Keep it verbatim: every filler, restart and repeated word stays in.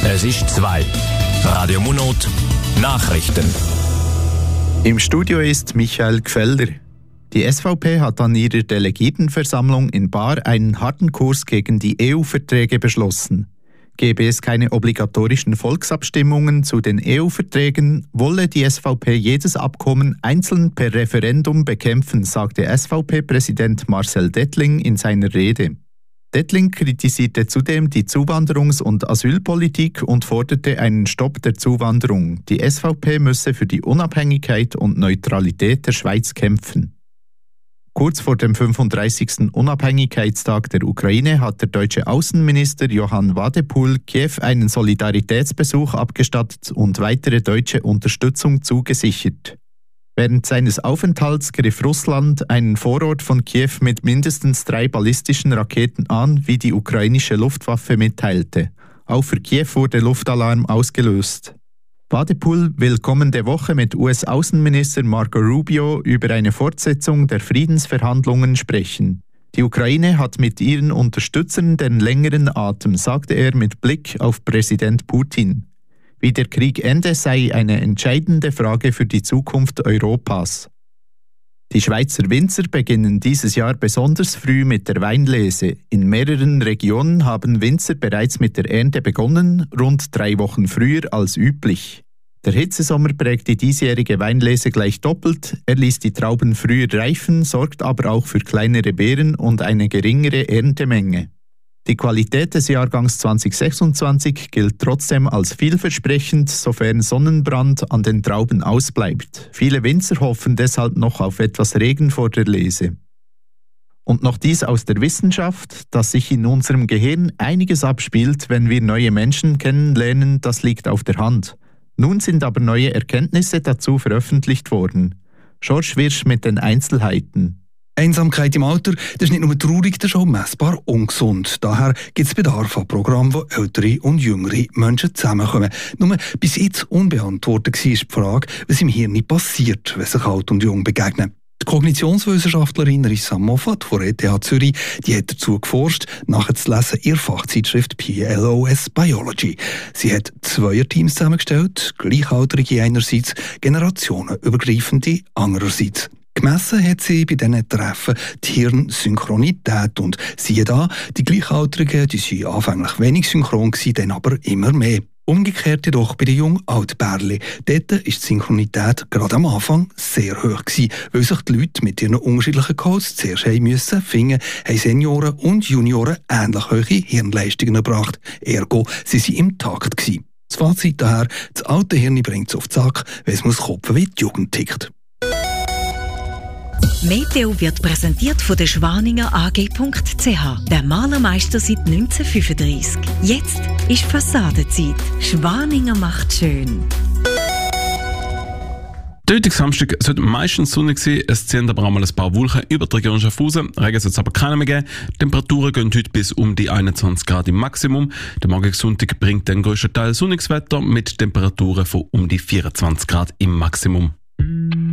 Es ist zwei. Radio Munot Nachrichten. Im Studio ist Michael Gfelder. Die S V P hat an ihrer Delegiertenversammlung in Baar einen harten Kurs gegen die E U-Verträge beschlossen. Gäbe es keine obligatorischen Volksabstimmungen zu den E U-Verträgen, wolle die S V P jedes Abkommen einzeln per Referendum bekämpfen, sagte S V P-Präsident Marcel Dettling in seiner Rede. Dettling kritisierte zudem die Zuwanderungs- und Asylpolitik und forderte einen Stopp der Zuwanderung. Die S V P müsse für die Unabhängigkeit und Neutralität der Schweiz kämpfen. Kurz vor dem fünfunddreißigsten Unabhängigkeitstag der Ukraine hat der deutsche Außenminister Johann Wadephul Kiew einen Solidaritätsbesuch abgestattet und weitere deutsche Unterstützung zugesichert. Während seines Aufenthalts griff Russland einen Vorort von Kiew mit mindestens drei ballistischen Raketen an, wie die ukrainische Luftwaffe mitteilte. Auch für Kiew wurde Luftalarm ausgelöst. Wadephul will kommende Woche mit U S-Außenminister Marco Rubio über eine Fortsetzung der Friedensverhandlungen sprechen. Die Ukraine hat mit ihren Unterstützern den längeren Atem, sagte er mit Blick auf Präsident Putin. Wie der Krieg ende, sei eine entscheidende Frage für die Zukunft Europas. Die Schweizer Winzer beginnen dieses Jahr besonders früh mit der Weinlese. In mehreren Regionen haben Winzer bereits mit der Ernte begonnen, rund drei Wochen früher als üblich. Der Hitzesommer prägt die diesjährige Weinlese gleich doppelt. Er ließ die Trauben früher reifen, sorgt aber auch für kleinere Beeren und eine geringere Erntemenge. Die Qualität des Jahrgangs zwanzig sechsundzwanzig gilt trotzdem als vielversprechend, sofern Sonnenbrand an den Trauben ausbleibt. Viele Winzer hoffen deshalb noch auf etwas Regen vor der Lese. Und noch dies aus der Wissenschaft, dass sich in unserem Gehirn einiges abspielt, wenn wir neue Menschen kennenlernen, das liegt auf der Hand. Nun sind aber neue Erkenntnisse dazu veröffentlicht worden. George Wirsch mit den Einzelheiten. Einsamkeit im Alter, das ist nicht nur traurig, das ist auch messbar ungesund. Daher gibt es Bedarf an Programmen, wo ältere und jüngere Menschen zusammenkommen. Nur bis jetzt unbeantwortet war die Frage, was im Hirn passiert, wenn sich alt und jung begegnen. Die Kognitionswissenschaftlerin Rissa Moffat von E T H Zürich, die hat dazu geforscht, nachzulesen in ihrer Fachzeitschrift P L O S Biology. Sie hat Zweierteams zusammengestellt, gleichaltrige einerseits, generationenübergreifende andererseits. Gemessen hat sie bei diesen Treffen die Hirnsynchronität und siehe da, die Gleichaltrigen, die sind anfänglich wenig synchron gewesen, dann aber immer mehr. Umgekehrt jedoch bei den Jung-Alt-Pärchen. Dort ist die Synchronität gerade am Anfang sehr hoch gewesen, weil sich die Leute mit ihren unterschiedlichen Codes zuerst haben müssen finden, haben Senioren und Junioren ähnlich hohe Hirnleistungen erbracht. Ergo, sie waren im Takt gewesen. Das Fazit daher, das alte Hirn bringt es auf den Sack, weil es muss kopfen, wie die Jugend tickt. Meteo wird präsentiert von der Schwaninger A G Punkt C H, der Malermeister seit neunzehnhundertfünfunddreissig. Jetzt ist Fassadenzeit. Schwaninger macht schön. Der heutige Samstag sollte meistens sonnig sein, es ziehen aber auch mal ein paar Wolken über die Region Schaffhausen. Regen soll es aber keinen mehr geben. Die Temperaturen gehen heute bis um die einundzwanzig Grad im Maximum. Der morgige Sonntag bringt den grössten Teil sonniges Wetter mit Temperaturen von um die vierundzwanzig Grad im Maximum.